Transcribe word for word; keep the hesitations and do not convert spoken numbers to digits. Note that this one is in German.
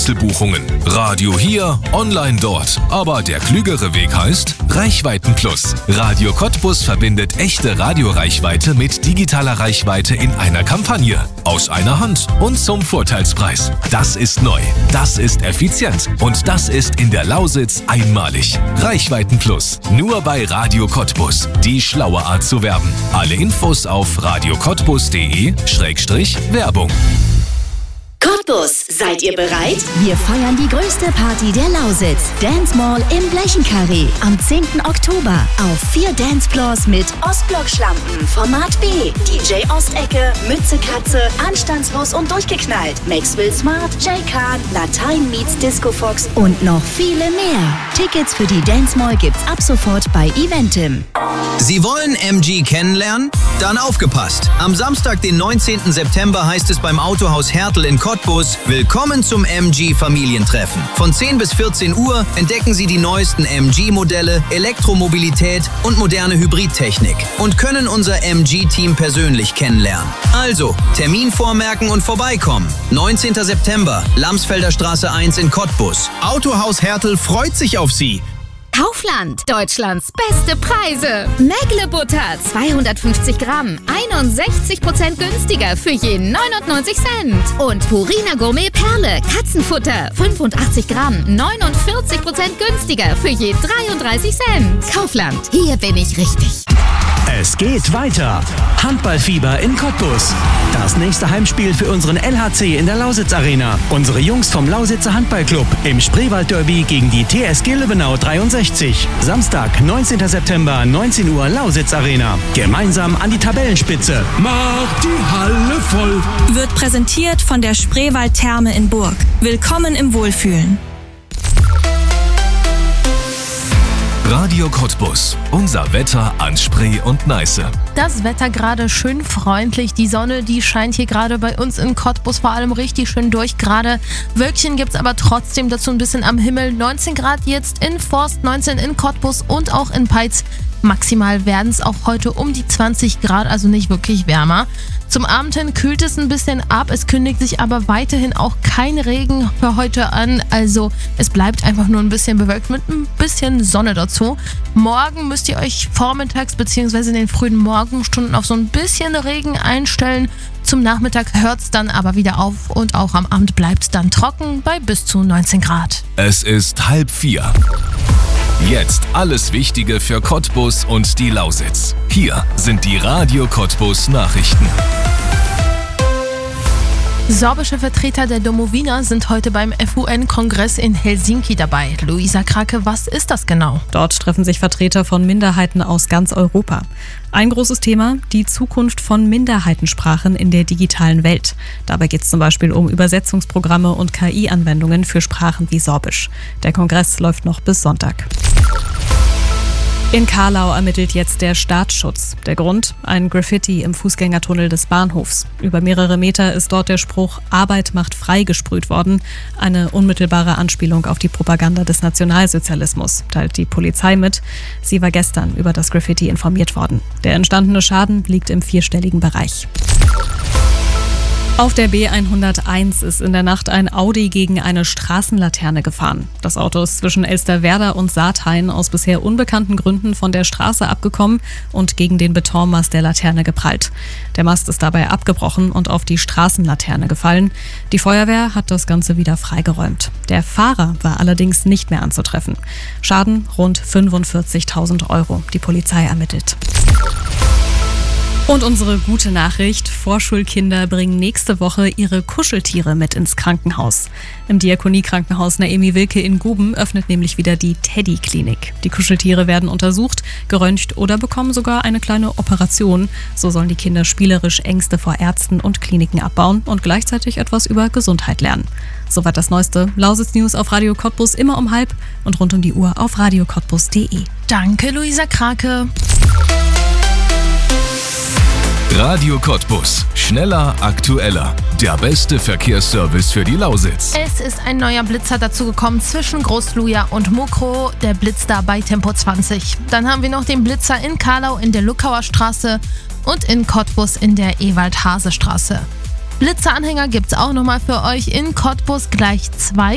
Einzelbuchungen. Radio hier, online dort. Aber der klügere Weg heißt Reichweiten-Plus. Radio Cottbus verbindet echte Radioreichweite mit digitaler Reichweite in einer Kampagne. Aus einer Hand und zum Vorteilspreis. Das ist neu, das ist effizient und das ist in der Lausitz einmalig. Reichweiten-Plus. Nur bei Radio Cottbus. Die schlaue Art zu werben. Alle Infos auf radiocottbus.de Schrägstrich Werbung. Cottbus, seid ihr bereit? Wir feiern die größte Party der Lausitz. Dance Mall im Blechenkarree am zehnten Oktober. Auf vier Dancefloors mit Ostblock-Schlampen, Format B, D J Ostecke, Mütze Katze, Anstandslos und durchgeknallt, Maxwell Smart, J-Khan, Latein meets Disco Fox und noch viele mehr. Tickets für die Dance Mall gibt's ab sofort bei Eventim. Sie wollen M G kennenlernen? Dann aufgepasst! Am Samstag, den neunzehnten September, heißt es beim Autohaus Hertel in Cottbus: Willkommen zum M G Familientreffen. Von zehn bis vierzehn Uhr entdecken Sie die neuesten M G-Modelle, Elektromobilität und moderne Hybridtechnik und können unser M G-Team persönlich kennenlernen. Also, Termin vormerken und vorbeikommen. neunzehnten September, Lamsfelder Straße eins in Cottbus. Autohaus Hertel freut sich auf Sie. Kaufland, Deutschlands beste Preise. Mägle-Butter, zweihundertfünfzig Gramm, einundsechzig Prozent günstiger für je neunundneunzig Cent. Und Purina Gourmet Perle, Katzenfutter, fünfundachtzig Gramm, neunundvierzig Prozent günstiger für je dreiunddreißig Cent. Kaufland, hier bin ich richtig. Es geht weiter. Handballfieber in Cottbus. Das nächste Heimspiel für unseren L H C in der Lausitz Arena. Unsere Jungs vom Lausitzer Handballclub im Spreewald-Derby gegen die T S G Lübbenau dreiundsechzig. Samstag, neunzehnten September, neunzehn Uhr, Lausitz Arena. Gemeinsam an die Tabellenspitze. Macht die Halle voll. Wird präsentiert von der Spreewald-Therme in Burg. Willkommen im Wohlfühlen. Radio Cottbus. Unser Wetter an Spree und Neiße. Das Wetter gerade schön freundlich. Die Sonne, die scheint hier gerade bei uns in Cottbus vor allem richtig schön durch. Gerade Wölkchen gibt es aber trotzdem dazu ein bisschen am Himmel. neunzehn Grad jetzt in Forst, neunzehn in Cottbus und auch in Peitz. Maximal werden es auch heute um die zwanzig Grad, also nicht wirklich wärmer. Zum Abend hin kühlt es ein bisschen ab, es kündigt sich aber weiterhin auch kein Regen für heute an. Also es bleibt einfach nur ein bisschen bewölkt mit ein bisschen Sonne dazu. Morgen müsst ihr euch vormittags bzw. in den frühen Morgenstunden auf so ein bisschen Regen einstellen. Zum Nachmittag hört es dann aber wieder auf und auch am Abend bleibt es dann trocken bei bis zu neunzehn Grad. Es ist halb vier. Jetzt alles Wichtige für Cottbus und die Lausitz. Hier sind die Radio Cottbus Nachrichten. Sorbische Vertreter der Domowina sind heute beim F U N-Kongress in Helsinki dabei. Luisa Krake, was ist das genau? Dort treffen sich Vertreter von Minderheiten aus ganz Europa. Ein großes Thema, die Zukunft von Minderheitensprachen in der digitalen Welt. Dabei geht es zum Beispiel um Übersetzungsprogramme und K I-Anwendungen für Sprachen wie Sorbisch. Der Kongress läuft noch bis Sonntag. In Carlau ermittelt jetzt der Staatsschutz. Der Grund? Ein Graffiti im Fußgängertunnel des Bahnhofs. Über mehrere Meter ist dort der Spruch „Arbeit macht frei" gesprüht worden. Eine unmittelbare Anspielung auf die Propaganda des Nationalsozialismus, teilt die Polizei mit. Sie war gestern über das Graffiti informiert worden. Der entstandene Schaden liegt im vierstelligen Bereich. Auf der B hunderteins ist in der Nacht ein Audi gegen eine Straßenlaterne gefahren. Das Auto ist zwischen Elsterwerda und Saathain aus bisher unbekannten Gründen von der Straße abgekommen und gegen den Betonmast der Laterne geprallt. Der Mast ist dabei abgebrochen und auf die Straßenlaterne gefallen. Die Feuerwehr hat das Ganze wieder freigeräumt. Der Fahrer war allerdings nicht mehr anzutreffen. Schaden rund fünfundvierzigtausend Euro. Die Polizei ermittelt. Und unsere gute Nachricht: Vorschulkinder bringen nächste Woche ihre Kuscheltiere mit ins Krankenhaus. Im Diakonie-Krankenhaus Naemi Wilke in Guben öffnet nämlich wieder die Teddy-Klinik. Die Kuscheltiere werden untersucht, geröntgt oder bekommen sogar eine kleine Operation. So sollen die Kinder spielerisch Ängste vor Ärzten und Kliniken abbauen und gleichzeitig etwas über Gesundheit lernen. Soweit das neueste Lausitz News auf Radio Cottbus, immer um halb und rund um die Uhr auf radio cottbus punkt de. Danke, Luisa Krake. Radio Cottbus. Schneller, aktueller. Der beste Verkehrsservice für die Lausitz. Es ist ein neuer Blitzer dazugekommen zwischen Großluja und Mokro. Der Blitz da bei Tempo zwanzig. Dann haben wir noch den Blitzer in Carlau in der Luckauer Straße und in Cottbus in der Ewald-Hase-Straße. Blitzeranhänger gibt's auch nochmal für euch in Cottbus gleich zwei.